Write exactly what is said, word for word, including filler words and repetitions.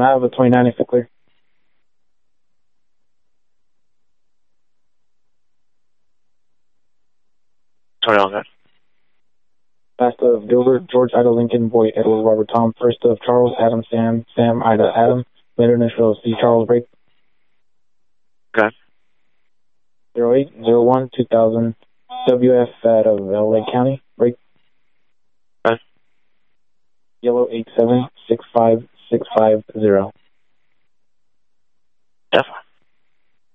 I have a twenty-nine if it's clear. twenty-one, guys. Last of Gilbert, George, Ida, Lincoln, Boy, Edward, Robert, Tom. First of Charles, Adam, Sam, Sam, Ida, Adam. Later initials, C. Charles, break. Okay. zero eight zero one two thousand W F out of L A County, break. Okay. Yellow eight seven six five six five zero.